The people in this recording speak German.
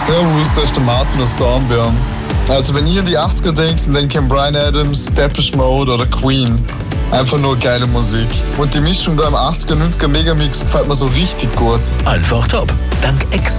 Servus, da ist der Martin aus Dornbirn. Also wenn ihr an die 80er denkt, dann denkt ihr an Bryan Adams, Depeche Mode oder Queen. Einfach nur geile Musik. Und die Mischung da im 80er, 90er Megamix gefällt mir so richtig gut. Einfach top. Dank extra